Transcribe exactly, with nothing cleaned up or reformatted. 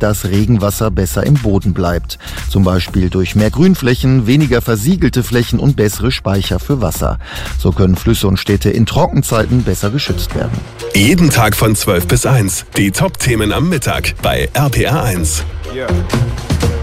dass Regenwasser besser im Boden bleibt. Zum Beispiel durch mehr Grünflächen, weniger versiegelte Flächen und bessere Speicher für Wasser. So können Flüsse und Städte in Trockenzeiten besser geschützt werden. Jeden Tag von zwölf bis eins. Die Top-Themen am Mittag bei R P R eins. Yeah.